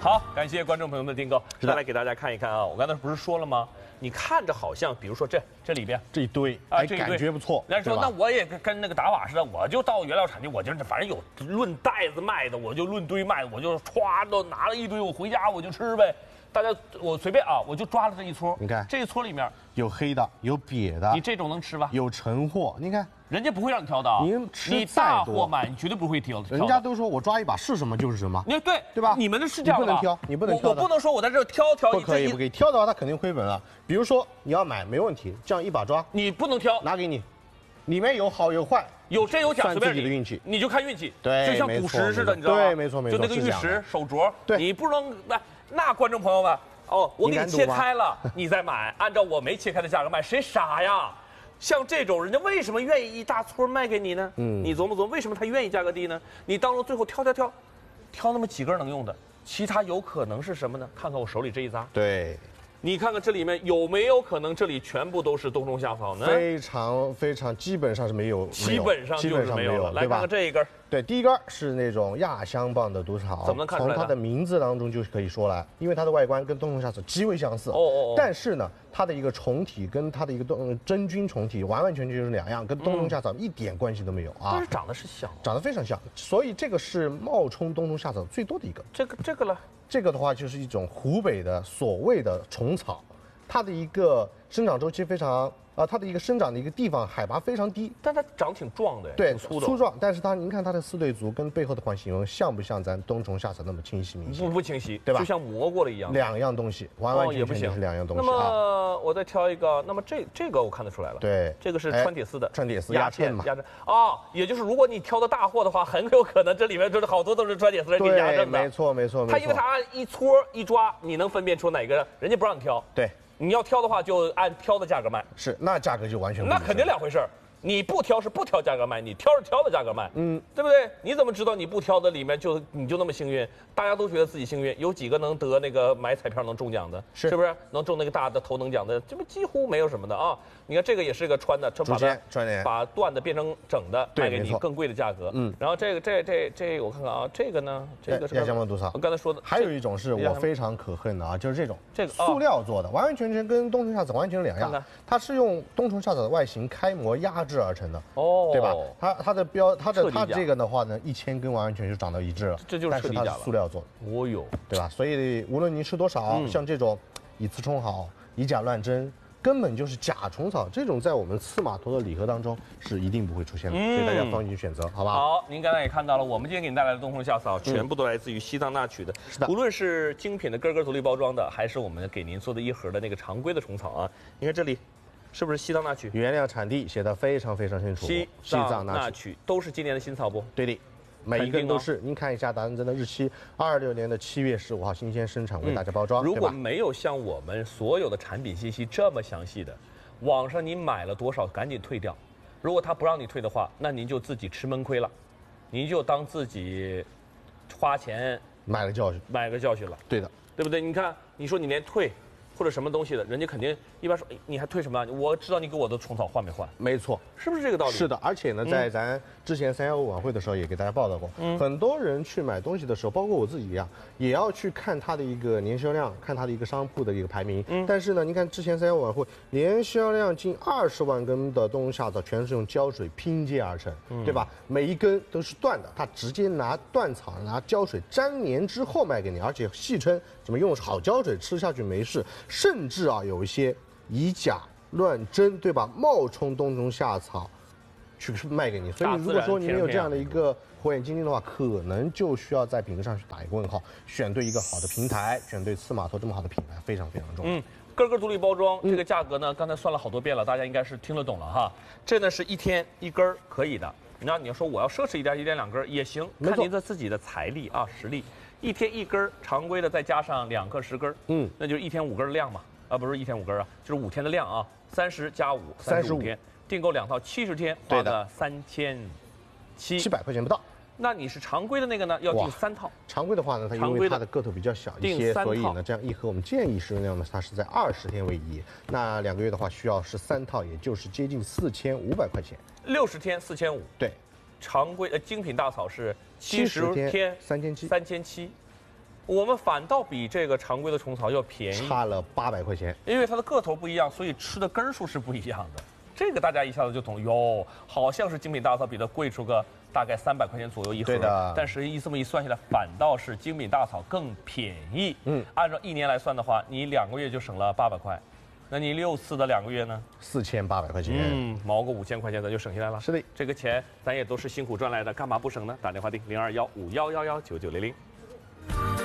好，感谢观众朋友们的订购。再来给大家看一看啊，我刚才不是说了吗？你看着好像，比如说这里边这一堆啊， 感觉不错。 人家说那我也跟那个达瓦似的，我就到原料产地，我就是反正有论袋子卖的，我就论堆卖的，我就歘都拿了一堆，我回家我就吃呗。大家我随便啊，我就抓了这一撮。 你看这一撮里面有黑的，有瘪的， 你这种能吃吧？ 有成货，你看。 人家不会让你挑的啊！你大货买，你绝对不会挑。 人家都说我抓一把是什么就是什么。 对吧？ 你们的是这样的吧？ 你不能挑，你不能挑。 我不能说我在这挑。 不可以，不可以。挑的话，他肯定亏本了。比如说你要买，没问题，这样一把抓。 你不能挑， 拿给你，里面有好有坏， 有真有假，随便自己的运气， 你就看运气。 对， 就像赌石似的，你知道吗？ 对，没错。 就那个玉石手镯， 对， 你不能那观众朋友们哦，我给你切开了，你再买，按照我没切开的价格卖，谁傻呀？像这种人家为什么愿意一大撮卖给你呢？你琢磨琢磨，为什么他愿意价格低呢？你当中最后挑那么几根能用的，其他有可能是什么呢？看看我手里这一扎， 对， 你看看这里面有没有可能这里全部都是冬虫夏草呢？ 非常，基本上是没有， 基本上就是没有了。来看看这一根。 对，第一根是那种亚香棒的毒草， 怎么能看出来？ 从它的名字当中就可以说来，因为它的外观跟冬虫夏草极为相似。但是呢，它的一个虫体跟它的一个真菌虫体完完全全就是两样，跟冬虫夏草一点关系都没有啊。 但是长得是像， 长得非常像，所以这个是冒充冬虫夏草最多的一个。 这个了， 这个的话就是一种湖北的所谓的虫草，它的一个生长周期非常。它的一个生长的一个地方海拔非常低， 但它长挺壮的， 对，粗壮，但是您看它的丝对足跟背后的环形容像不像咱冬虫夏草那么清晰明显？ 不清晰， 对吧？ 就像磨过了一样。 两样东西，完完全全就是两样东西。 那么我再挑一个，那么这个我看得出来了， 对， 这个是穿铁丝的， 穿铁丝压衬嘛， 压衬啊，也就是如果你挑的大货的话，很有可能这里面就是好多都是穿铁丝给压衬的， 没错。 它因为它一撮一抓，你能分辨出哪个，人家不让你挑， 对。 你要挑的话，就按挑的价格卖。 是，那价格就完全不一样， 那肯定两回事儿。你不挑是不挑价格卖，你挑是挑的价格卖，对不对？你怎么知道你不挑的里面你就那么幸运？大家都觉得自己幸运，有几个能得那个买彩票能中奖的？是不是能中那个大的头等奖的？这不几乎没有什么的啊！你看这个也是个穿的，把断的变成整的，卖给你更贵的价格。然后这我看看啊，这个呢，这个是亚香棒毒草。 我刚才说的， 还有一种是我非常可恨的啊，就是这个塑料做的，完完全全跟冬虫夏草完全两样。它是用冬虫夏草的外形开模压制而成的。对吧？它这个的话呢，1000根完完全就长到一致了， 这就是彻底假了。 但是它是塑料做的， 哦哟， 对吧？所以无论您吃多少，像这种以次充好、以假乱真，根本就是假虫草，这种在我们刺码头的礼盒当中是一定不会出现的，所以大家放心选择，好吧？ 好，您刚才也看到了，我们今天给您带来的冬虫夏草全部都来自于西藏那曲的， 是的， 无论是精品的根独立包装的，还是我们给您做的一盒的那个常规的虫草啊，你看这里。是不是西藏那曲？ 原料产地写的非常清楚。 西藏那曲都是今年的新草不？ 对的，每一根都是。您看一下达人真的日期，26年的7月15号新鲜生产，为大家包装。 如果没有像我们所有的产品信息这么详细的，网上您买了多少赶紧退掉。如果他不让你退的话，那您就自己吃闷亏了，您就当自己花钱买个教训了。对的， 对不对？你看，你说你连退。或者什么东西的，人家肯定一般说，你还退什么？我知道你给我的虫草换没换？ 没错， 是不是这个道理？ 是的，而且呢，在咱之前315晚会的时候也给大家报道过，很多人去买东西的时候，包括我自己一样，也要去看它的一个年销量，看它的一个商铺的一个排名。但是呢，您看之前315晚会年销量近20万根的冬虫夏草，全是用胶水拼接而成，对吧？每一根都是断的，它直接拿断草拿胶水粘黏之后卖给你，而且戏称什么用好胶水吃下去没事。甚至有一些以假乱真，对吧？冒充冬虫夏草去卖给你，所以如果说你没有这样的一个火眼金睛的话，可能就需要在品质上去打一个问号，选对一个好的平台，选对刺码头这么好的品牌，非常重要。 根独立包装，这个价格呢，刚才算了好多遍了，大家应该是听得懂了哈。这呢是1天1根可以的，那你要说我要奢侈一点，1天2根也行，看您的自己的财力啊实力。1天1根，常规的再加上2克10根，那就是1天5根的量嘛，不是1天5根啊，就是5天的量啊，30加5，35天，订购2套70天，花了3700 块钱不到。 那你是常规的那个呢，要订3套。 常规的话呢，它因为它的个头比较小一些，所以呢，这样一盒我们建议使用量呢，它是在20天为宜。那2个月的话，需要是3套，也就是接近4500块钱。 60天4500。对。常规精品大草是70天3700， 我们反倒比这个常规的虫草要便宜， 差了800块钱。 因为它的个头不一样，所以吃的根数是不一样的。这个大家一下子就懂哟，好像是精品大草比它贵出个大概300块钱左右一盒， 对的。 但是这么一算下来，反倒是精品大草更便宜。按照1年来算的话，你2个月就省了800块，那你6次的2个月呢 ？4800块钱， 毛个5000块钱咱就省下来了。 是的， 这个钱咱也都是辛苦赚来的，干嘛不省呢？打电话订0215111990。